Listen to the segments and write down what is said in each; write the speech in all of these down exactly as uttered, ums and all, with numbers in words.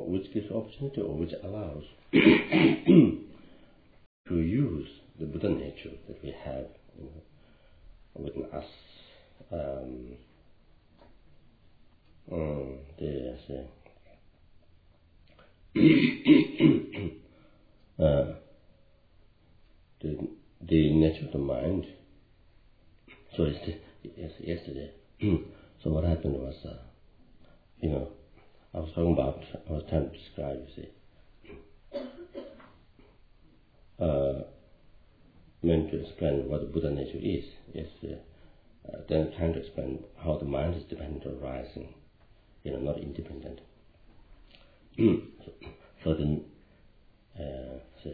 or which gives opportunity, or which allows to use the Buddha nature that we have, you know, within us. Um, um, the, uh, the the nature of the mind. So it's, it's yesterday. So what happened was, uh, you know, I was talking about, I was trying to describe, you see, uh, meant to explain what the Buddha nature is. Is uh, uh, then trying to explain how the mind is dependent on rising, you know, not independent. so, so then, uh, so,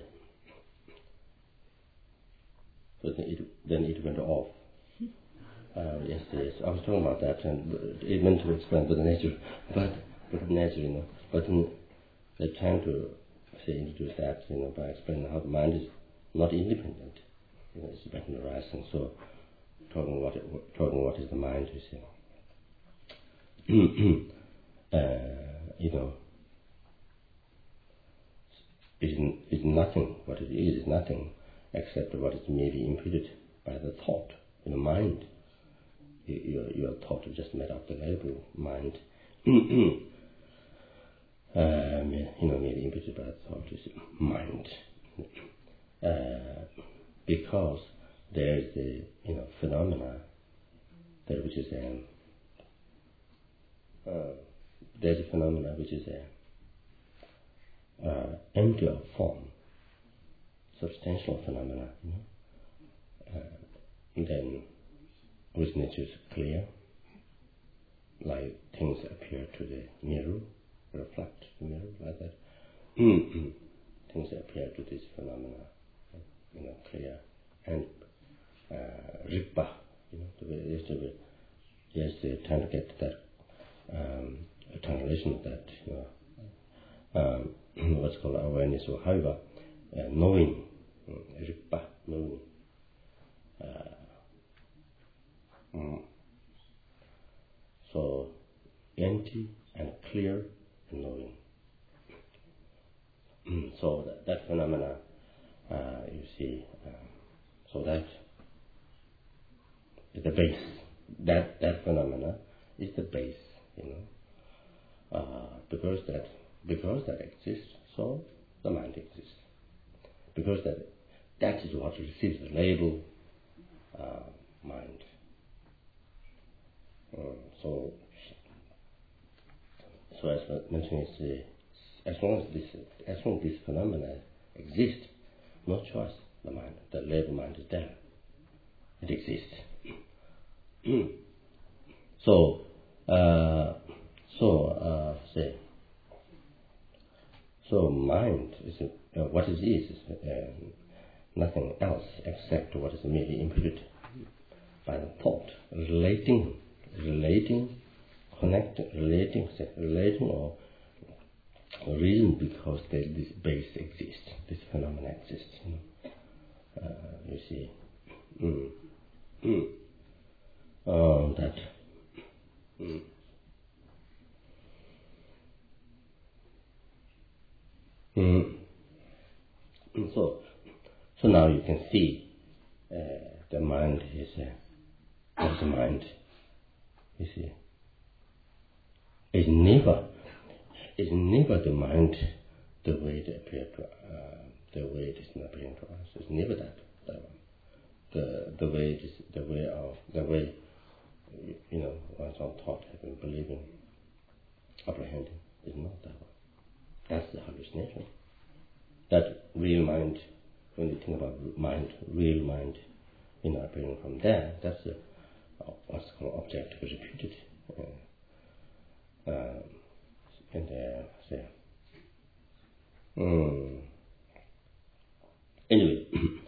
so then it, then it went off. Uh, yes, yes. I was talking about that, and it meant to explain Buddha nature, but Buddha nature, you know. But then they're trying to say introduce that, you know, by explaining how the mind is not independent, you know, it's dependent on rising. So, talking what it, talking what is the mind, you see. uh, you know, is is nothing. What it is is nothing except what is merely impeded by the thought, you know, mind. Your, your thought just made up the label, mind. um, you know, merely impeded by the thought is mind. Uh, because there is the, you know, phenomena there which is a uh, there's a phenomena which is a uh, empty of form, substantial phenomena, you know. Uh, then which nature is clear, like things appear to the mirror, reflect the mirror, like that. Things appear to this phenomena, you know, clear and uh, rippa, you know, the way it is to be, yes, they're trying to get that um, a translation of that, you know, um, what's called awareness or haiva, uh, knowing, rippa, knowing. Uh, mm. So, empty and clear and knowing. So that, that phenomena, uh, you see, uh, so that is the base. That that phenomena is the base, you know. Uh, because that because that exists, so the mind exists. Because that that is what receives the label uh, mind. Um, so so as I mentioned, it's, uh, as long as this as long as this phenomena exists, no choice. The mind, the label mind is there. It exists. so, uh, so uh, say, so mind is uh, what it is is uh, nothing else except what is merely impeded by the thought, relating, relating, connecting, relating, say, relating or reason because there, this base exists, this phenomena exists. You know, uh, you see. Mm. Mm. Oh, that. Mm. Mm. So, so now you can see uh, the mind is uh, the mind. You see, it's never, it's never the mind the way it appears to, uh, the way it is appearing to us. It's never that. that one. The the way it is, the way of the way, you know, one's own thought, having, believing, apprehending is not that one. That's the hallucination. That real mind, when you think about mind, real mind, you know, appearing from there, that's the, uh, what's called objective reputed. Uh, um, and uh, say, um, anyway,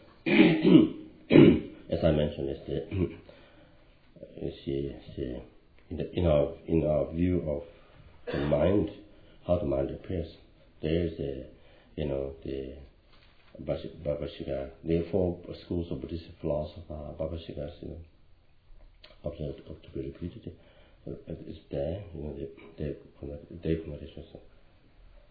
as I mentioned, it's the, you see, see in, the, in our in our view of the mind, how the mind appears, there is a, you know, the Bhagavad-Gita, the four schools of Buddhist philosophy, Bhagavad-Gita, you know, of the of the repeated, it's there, you know, the the the connotations.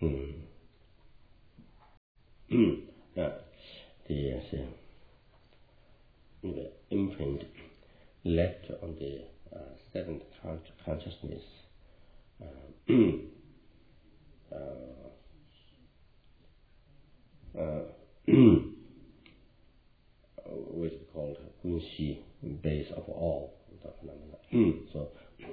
mm, uh, the, uh, the imprint left on the uh, seventh con- consciousness, uh, uh, uh, which is called Gunxi, base of all the phenomena. So,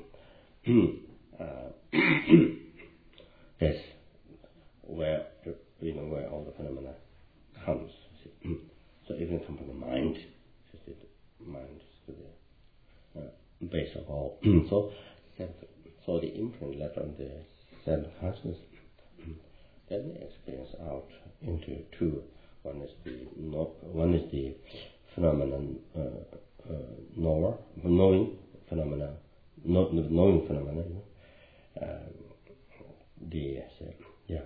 uh, that's where, you know, where all the phenomena comes. So it can come from the mind, just the mind is the uh, base of all. so, so the imprint left on the seventh consciousness, then they experience out into two. One is the no, one is the phenomenon uh, uh, knower, knowing phenomena, no, knowing phenomena. You know, um, the uh, yeah,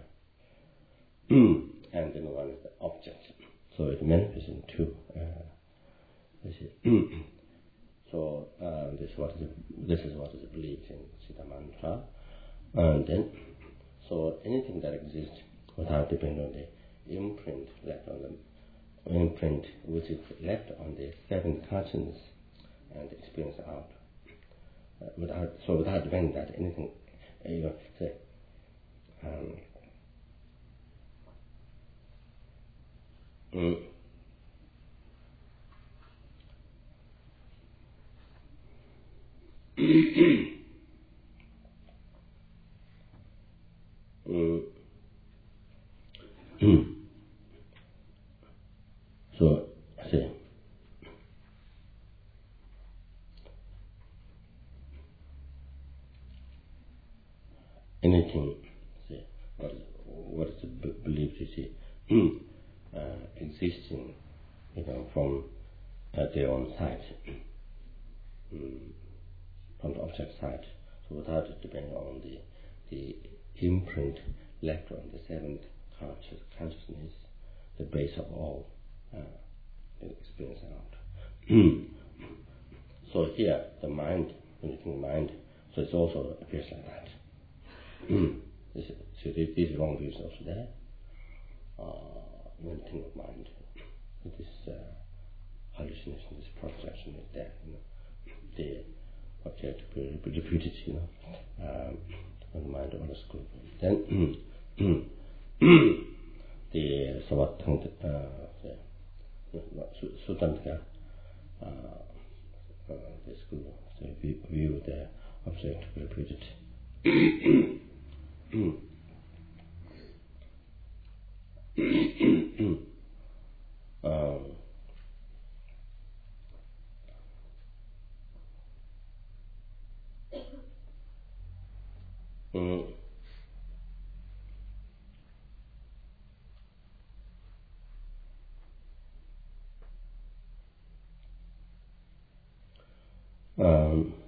and then one is the object. So it manifests in two. Uh, you see. So uh, this is what is this is what is believed in Siddha Mantra, and then so anything that exists without depending on the imprint left on the imprint which is left on the seventh consciousness and experience out uh, without so without depending that anything uh, you know say um, mm, mm, mm. So I say anything say what is, what is b- believed to see uh, existing, you know, from uh, their own side, mm, from the object side. So without it depending on the the imprint left on the seventh conscious consciousness, the base of all uh, experience out. So here the mind, when you think mind, so it also appears like that. this, so this, this wrong view is also there. Uh, when you think of mind, this uh, hallucination, this projection is there. You know, the object will be repeated, you know, um, when the mind orders group. Then the savatthang, uh, the sutantika, uh, uh, this group, so view, view the object repeated. um, mm, um,